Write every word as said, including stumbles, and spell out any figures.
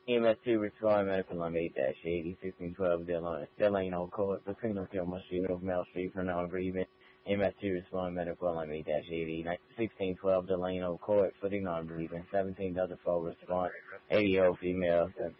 E M S two respond medical on eight eighty, sixteen twelve Delano, Delano Court, Casino Kilmer Street, North Mount Street for non-breathing. E M S two respond medical on eight eighty, sixteen twelve Delano Court for the non-breathing. seventeen other four respond, eighty old female,